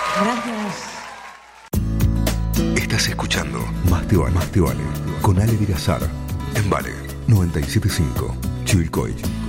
Gracias. Estás escuchando Más te vale, con Ale Virazar, en Vale 97.5, Chivilcoy.